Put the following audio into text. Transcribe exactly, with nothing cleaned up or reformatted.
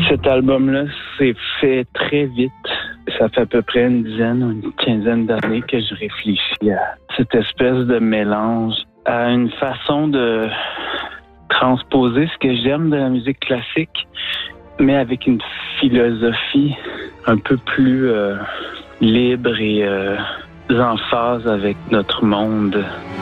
Cet album-là s'est fait très vite. Ça fait à peu près une dizaine ou une quinzaine d'années que je réfléchis à cette espèce de mélange, à une façon de transposer ce que j'aime de la musique classique, mais avec une philosophie un peu plus euh, libre et euh, en phase avec notre monde.